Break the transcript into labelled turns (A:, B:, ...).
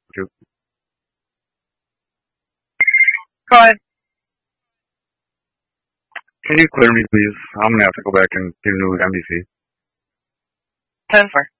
A: Go ahead.
B: Can you clear me, please? I'm gonna have to go back and do new NBC.
A: 10-4.